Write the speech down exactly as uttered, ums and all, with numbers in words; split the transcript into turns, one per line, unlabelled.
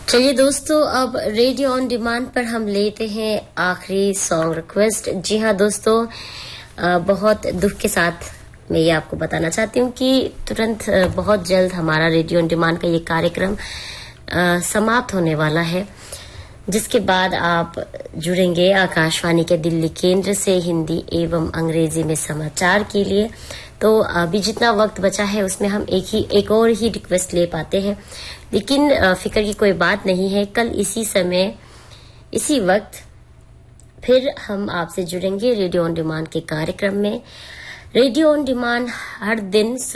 चलिए दोस्तों, अब रेडियो ऑन डिमांड पर हम लेते हैं आखिरी सॉन्ग रिक्वेस्ट। जी हाँ दोस्तों, बहुत दुख के साथ मैं ये आपको बताना चाहती हूँ कि तुरंत बहुत जल्द हमारा रेडियो ऑन डिमांड का ये कार्यक्रम समाप्त होने वाला है, जिसके बाद आप जुड़ेंगे आकाशवाणी के दिल्ली केंद्र से हिंदी एवं अंग्रेजी में समाचार के लिए। तो अभी जितना वक्त बचा है उसमें हम एक ही एक और ही रिक्वेस्ट ले पाते हैं, लेकिन फिक्र की कोई बात नहीं है। कल इसी समय इसी वक्त फिर हम आपसे जुड़ेंगे रेडियो ऑन डिमांड के कार्यक्रम में। रेडियो ऑन डिमांड हर दिन